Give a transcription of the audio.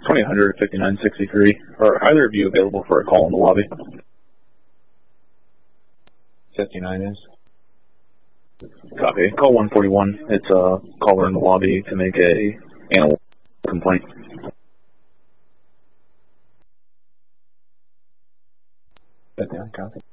2800 5963. Are either of you available for a call in the lobby? 59 is. Copy. Call 141. It's a caller in the lobby to make a animal complaint. 59, copy.